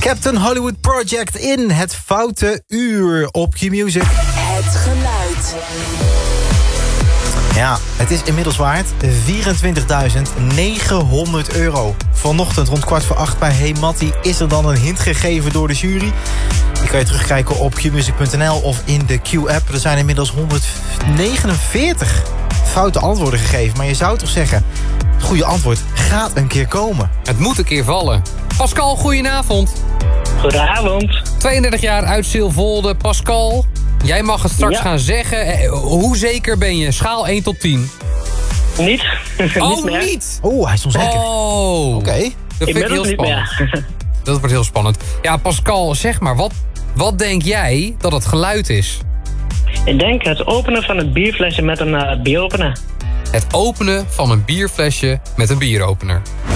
Captain Hollywood Project in het Foute Uur op Q-Music. Het geluid. Ja, het is inmiddels waard €24.900. Vanochtend rond 7:15 bij Hey Mattie is er dan een hint gegeven door de jury. Die kan je terugkijken op qmusic.nl of in de Q-app. Er zijn inmiddels 149 foute antwoorden gegeven. Maar je zou toch zeggen, het goede antwoord gaat een keer komen. Het moet een keer vallen. Pascal, goedenavond. Goedenavond. 32 jaar uit Silvolde. Pascal, jij mag het straks gaan zeggen. Hoe zeker ben je? Schaal 1 tot 10. Niet. Oh, meer. niet? Oh, hij is onzeker. Oh. Oké. Dat vind ik heel Inmiddels niet spannend. meer. Dat wordt heel spannend. Ja, Pascal, zeg maar, wat denk jij dat het geluid is? Ik denk het openen van een bierflesje met een bieropener. Het openen van een bierflesje met een bieropener.